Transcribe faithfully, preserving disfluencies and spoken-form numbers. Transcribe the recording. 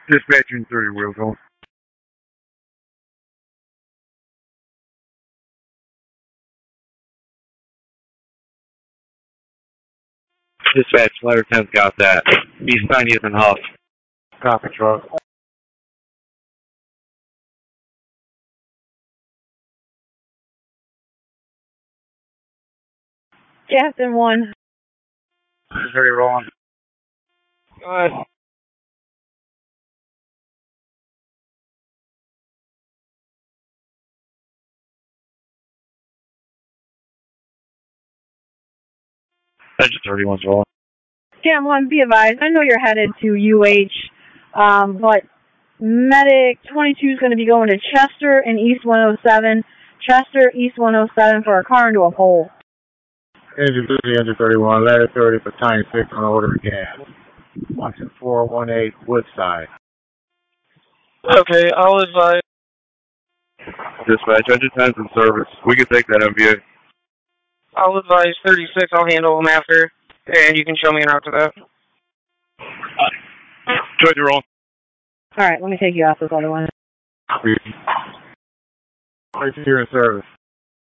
Dispatching thirty wheels on. Dispatch, letter ten's got that. East ninetieth and Huff. Copy, truck. Captain one. Is very wrong. Go ahead. Engine thirty-one's rolling. Cam one, be advised, I know you're headed to U H, um, but Medic twenty-two is going to be going to Chester and East one oh seven. Chester, East one oh seven for a car into a pole. Engine thirty, engine thirty-one, ladder thirty for Tiny six on order gas. one two four one eight Woodside. Okay, I'll advise. Dispatch, engine ten's in service. We can take that M V A. I'll advise thirty-six, I'll handle them after, and you can show me an route to that. Good, you're on. Alright, let me take you off this other one. Right here in service.